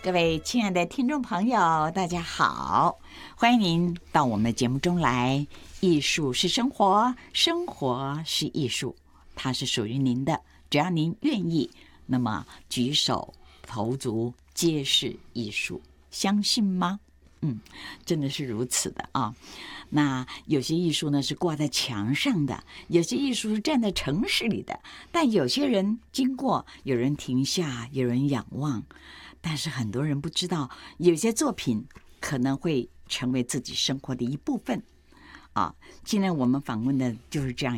各位亲爱的听众朋友，大家好，欢迎您到我们的节目中来。艺术是生活，生活是艺术，它是属于您的。只要您愿意，那么举手投足皆是艺术，相信吗？真的是如此的啊。那有些艺术呢是挂在墙上的，有些艺术是站在城市里的，但有些人经过，有人停下，有人仰望。但是很多人不知道，有些作品可能会成为自己生活的一部分啊。今天我们访问的就是这样